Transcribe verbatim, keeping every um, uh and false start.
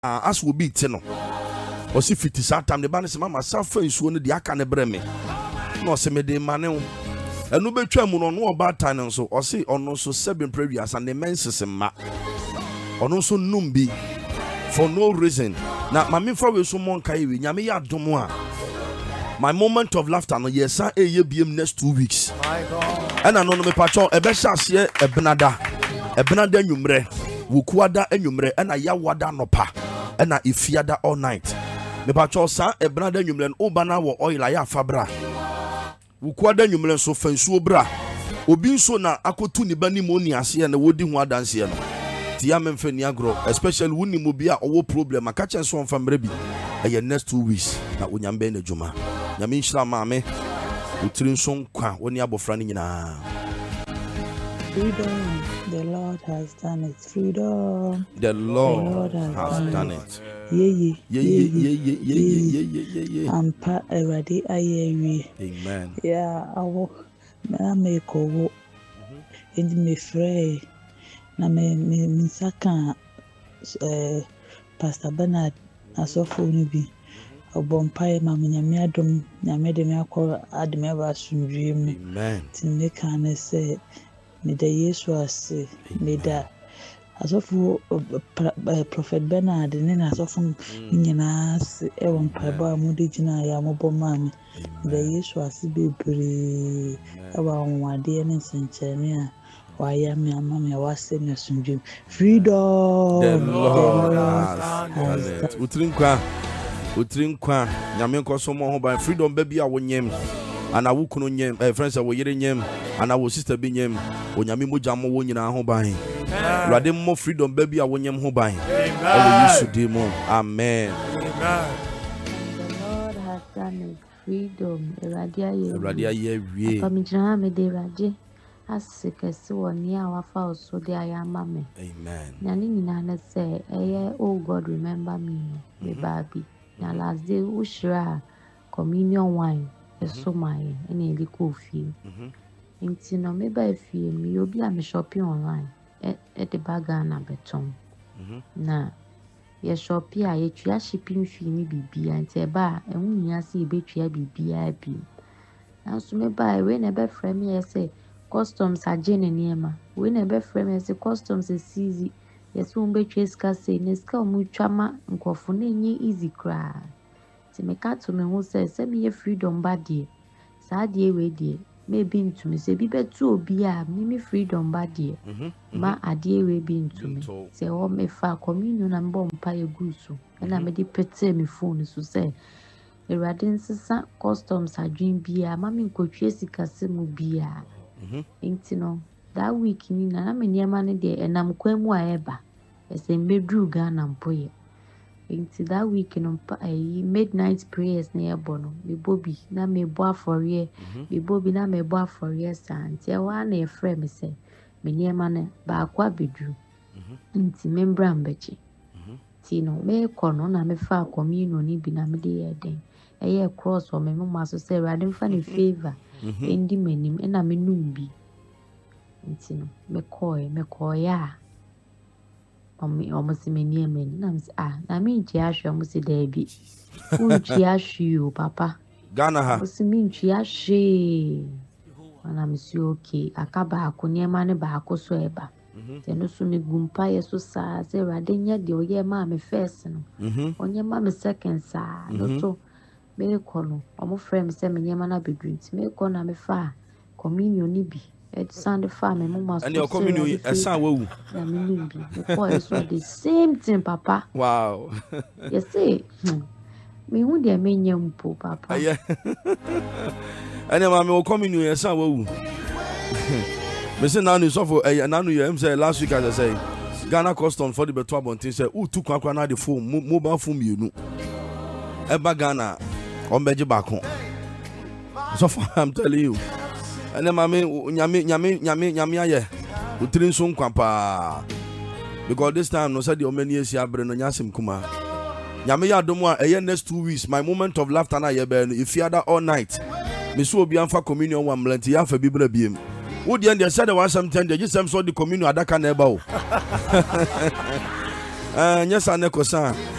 as will be teno. Or si fifty sat time the banis mama suffer is one of the akane breme. No se me de manel. And no be tramun on no about time so or say on also seven previous and the menses and ma. On also numbi for no reason. Now my min for we so mon kai we nyame ya domo. My moment of laughter no yes a ye biem next two weeks. My God. And I know me patcho e be hyase e benada. E benada nwumre. Wukuada enwumre and ya wada nopa. And I ifiada all night. Me patcho sa e benada nwumre no bana wo oil ya fabra. Wukuada nwumre so fansuo bra. Obi nso na akotu ni bani mo ni ase na wodi hu adanse no. Tia memfe ni agro especially woni mo bia owo problem akache so on famre bi. E next two weeks na onyambe na juma. Nyame nshira maame utiri nso nkwa woni abofra ni nyina. Freedom, the Lord has done it. Freedom, the Lord, the Lord has, has done, done it. it. Yeah, yeah, yeah, yeah, yeah, yeah, yeah, yeah, yeah. Ampa eradi ayewi. Amen. Yeah, awo na me ko endi me frey na me me misaka eh Pastor Bernard asofo ni bi. Obompai ma nyame adom nyame de me akọ adem ba asundwe mu. Amen. Tin kan say me da Yesu ase me da asofo Prophet Bernard ne na asofo nyina ase e won paiba mu de gina ya mobo ma me da Yesu ase bebre e wa onwade ne senchene a wa ya me ama me wa se na asundwe. Freedom. The Lord has done it. Utrinkwa Utrinkwa nyame nkoso mo ho ban freedom baby a wonyem ana wukunu nyem eh friends a wo yere nyem ana wo sister bi nyem onyame moja mo wo nyina ho ban rade mo freedom baby a wonyem ho ban amen Yesu di mo amen. The Lord has done it. Freedom eradia ye eradia ye wie pamijana me de raje asikese woni a wafa oso de ayama me amen na ni nyina na say eh oh God remember me me baby. Na last day ushira communion wine eso my ene eli coffee nti no me ba fie mi obi a me shopping online e e de baga na beton na ye shopping a ye tua shipping fee ni bibia nti e ba e hu nya se e betua bibia bi na so me ba we na be frame ye say customs agene niema we na be frame ye say customs e seize yes we betua ska say ne ska mu twama nkofo na enye easy cry ti me ka to me hu say say me ye freedom ba die sa die we die maybe into me say bi betu obi a me me freedom ba die ma adie we bi into me say o me fa communion na mbo mpa egusu na me di pete me phone so say erade nsesa customs adwin bia ma me nkotwe sika se mu bia nti no that week ni na me niema ne de enam kwamu a eba ese mbedru Ghana mpoye nti that week no midnight prayers na ebo no me bobi na me bo afore me bobi na me bo afore santi e wa na e frɛ me se me niema ne ba akwa bedru nti membra mbechi ti no me kono na me fa communion ni bi na me de yeden eye cross o me mama so say rade mfa ne favor endi manim e na me numbi nti no me koy me koya omi omosi me nie me na me ah na me nchi ahwe omosi da bi unchi ahwe o papa Ghana ha omosi me nchi ahwe na me si okay akaba akonie ma ne ba akoso eba te no so me gumpa ye so sa se rade nya de oye ma me first no onye ma me second sa no so me kono omo frame se me nyema na bedru nti me kono na me fa communion ni bi it sound farm and mama and your community a sound woo the same thing papa wow you see me who dey me nyampo papa yeah and your mama community a sound woo me say now you suffer eh now you am say last week as I say Ghana custom for the better bontin say who took kwa na the phone mobile phone you know eba Ghana on beje back home so I'm telling you. And then mama nyame nyame nyame nyame aye utiri nso nkwa pa because this time no said the omani esi abre no nyasem kuma nyame ya domo a eye next two weeks my moment of laughter na ye be no if you other all night me so obi amfa communion one mlanti ya fa bibra biem wo de and said the one something the just some so the communion adaka na eba o Uh, yes, I know,